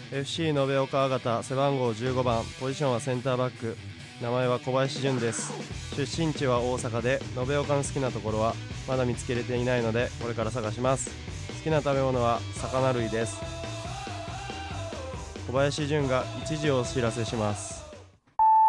FC 延岡方、背番号15番、ポジションはセンターバック、名前は小林純です。出身地は大阪で、延岡の好きなところはまだ見つけれていないので、これから探します。好きな食べ物は魚類です。小林純が一時をお知らせします。